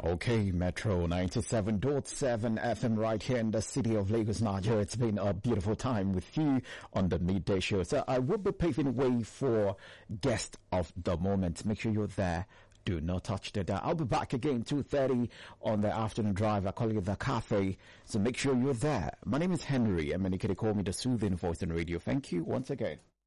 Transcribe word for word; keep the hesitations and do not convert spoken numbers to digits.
Okay, Metro ninety-seven point seven F M right here in the city of Lagos, Nigeria. It's been a beautiful time with you on the midday show. So I will be paving way for guest of the moment. Make sure you're there. Do not touch the dial. I'll be back again two thirty on the afternoon drive. I call it the cafe. So make sure you're there. My name is Henry, and many can call me the soothing voice on radio. Thank you once again.